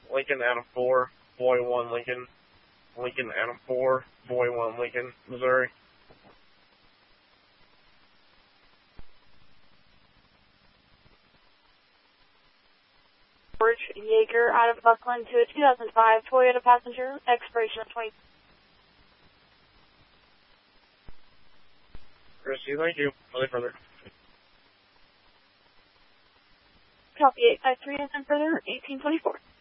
Lincoln, Adam 4, Boy 1, Lincoln. Lincoln, Adam 4, Boy 1, Lincoln, Missouri. George Yeager out of Buckland to a 2005 Toyota Passenger, expiration of 20. Christy, thank you. Nothing further. Copy 853 and then further 1824.